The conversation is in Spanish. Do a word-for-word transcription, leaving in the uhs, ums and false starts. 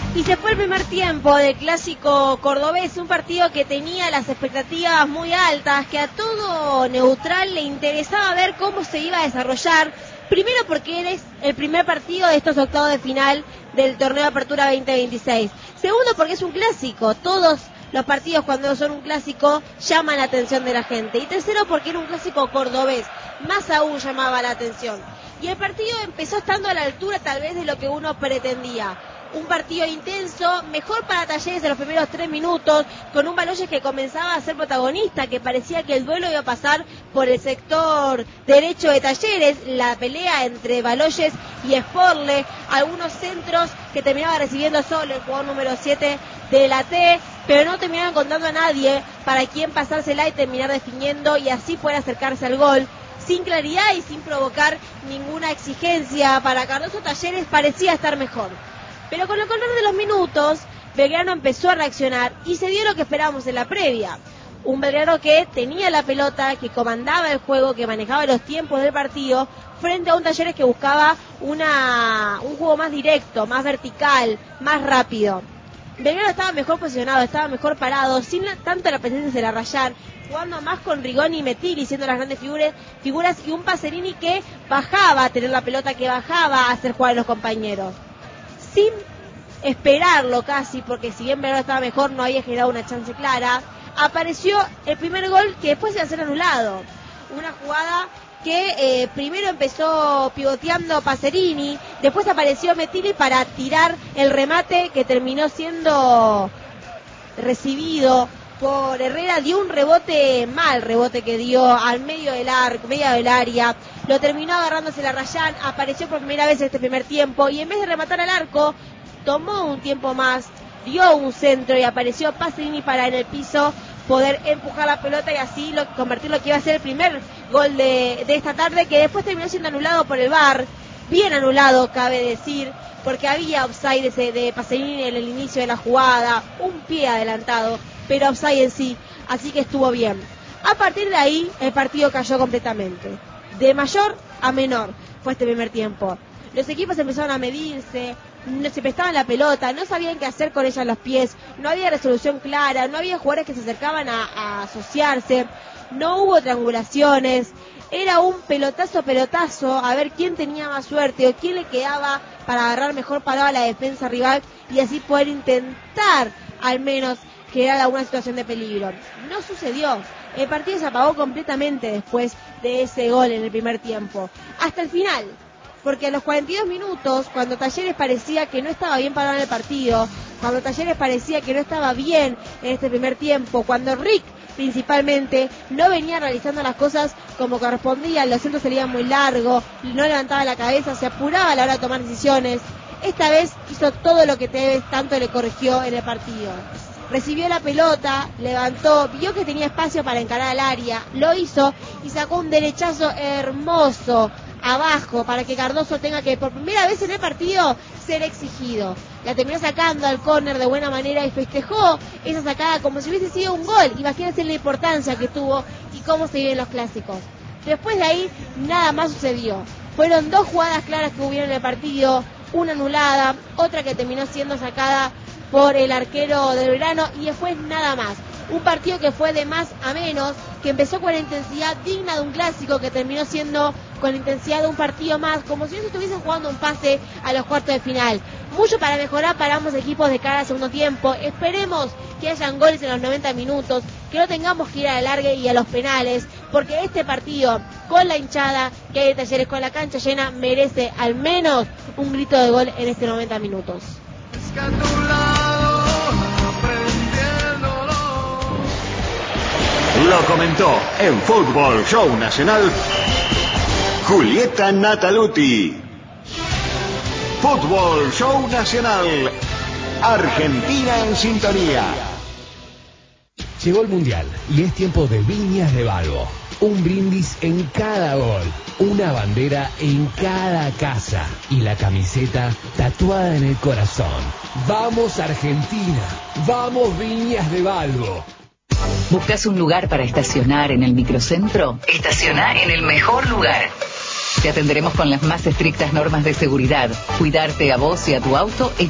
Y se fue el primer tiempo del clásico cordobés, un partido que tenía las expectativas muy altas, que a todo neutral le interesaba ver cómo se iba a desarrollar. Primero porque es el primer partido de estos octavos de final del torneo de apertura veinte veintiséis. Segundo porque es un clásico, todos los partidos cuando son un clásico llaman la atención de la gente. Y tercero porque era un clásico cordobés, más aún llamaba la atención. Y el partido empezó estando a la altura tal vez de lo que uno pretendía. Un partido intenso, mejor para Talleres en los primeros tres minutos, con un Baloyes que comenzaba a ser protagonista, que parecía que el duelo iba a pasar por el sector derecho de Talleres, la pelea entre Baloyes y Sporle, algunos centros que terminaba recibiendo solo el jugador número siete de la T, pero no terminaron contando a nadie para quién pasársela y terminar definiendo y así poder acercarse al gol. Sin claridad y sin provocar ninguna exigencia para Cardoso, Talleres parecía estar mejor. Pero con el correr de los minutos, Belgrano empezó a reaccionar y se dio lo que esperábamos en la previa. Un Belgrano que tenía la pelota, que comandaba el juego, que manejaba los tiempos del partido, frente a un Talleres que buscaba una, un juego más directo, más vertical, más rápido. Belgrano estaba mejor posicionado, estaba mejor parado, sin la, tanto la presencia de la Rayán, jugando más con Rigoni y Metilli, siendo las grandes figuras, figuras y un Pacerini que bajaba a tener la pelota, que bajaba a hacer jugar a los compañeros. Sin esperarlo casi, porque si bien Belgrano estaba mejor, no había generado una chance clara, apareció el primer gol que después iba a ser anulado. Una jugada que eh, primero empezó pivoteando Pacerini, después apareció Metilli para tirar el remate que terminó siendo recibido por Herrera, dio un rebote, mal rebote que dio al medio del arco, medio del área, lo terminó agarrándose la Rayán, apareció por primera vez en este primer tiempo y en vez de rematar al arco, tomó un tiempo más, dio un centro y apareció Pacerini para en el piso poder empujar la pelota y así lo, convertir lo que iba a ser el primer gol de, de esta tarde, que después terminó siendo anulado por el V A R, bien anulado cabe decir, porque había offside de, de Pacerini en el inicio de la jugada, un pie adelantado, pero offside en sí, así que estuvo bien. A partir de ahí, el partido cayó completamente. De mayor a menor fue este primer tiempo. Los equipos empezaron a medirse, no se prestaban la pelota, no sabían qué hacer con ella en los pies, no había resolución clara, no había jugadores que se acercaban a, a asociarse, no hubo triangulaciones, era un pelotazo pelotazo a ver quién tenía más suerte o quién le quedaba para agarrar mejor parado a la defensa rival y así poder intentar al menos crear alguna situación de peligro. No sucedió, el partido se apagó completamente después de ese gol en el primer tiempo, hasta el final. Porque a los cuarenta y dos minutos, cuando Talleres parecía que no estaba bien parado en el partido, cuando Talleres parecía que no estaba bien en este primer tiempo, cuando Rick principalmente no venía realizando las cosas como correspondían, los centros salían muy largos, no levantaba la cabeza, se apuraba a la hora de tomar decisiones, esta vez hizo todo lo que Tevez tanto le corrigió en el partido. Recibió la pelota, levantó, vio que tenía espacio para encarar al área, lo hizo y sacó un derechazo hermoso abajo para que Cardoso tenga que por primera vez en el partido ser exigido. La terminó sacando al córner de buena manera y festejó esa sacada como si hubiese sido un gol. Imagínense la importancia que tuvo y cómo se viven los clásicos. Después de ahí nada más sucedió. Fueron dos jugadas claras que hubieron en el partido, una anulada, otra que terminó siendo sacada por el arquero del Belgrano y después nada más. Un partido que fue de más a menos, que empezó con la intensidad digna de un clásico, que terminó siendo con la intensidad de un partido más, como si no se estuviesen jugando un pase a los cuartos de final. Mucho para mejorar para ambos equipos de cara al segundo tiempo. Esperemos que hayan goles en los noventa minutos, que no tengamos que ir a la larga y a los penales, porque este partido, con la hinchada que hay de Talleres, con la cancha llena, merece al menos un grito de gol en este noventa minutos. Lo comentó en Fútbol Show Nacional Julieta Nataluti. Fútbol Show Nacional, Argentina en sintonía. Llegó el Mundial y es tiempo de Viñas de Balbo. Un brindis en cada gol, una bandera en cada casa y la camiseta tatuada en el corazón. ¡Vamos Argentina! ¡Vamos Viñas de Balbo! ¿Buscas un lugar para estacionar en el microcentro? Estaciona en el mejor lugar. Te atenderemos con las más estrictas normas de seguridad. Cuidarte a vos y a tu auto es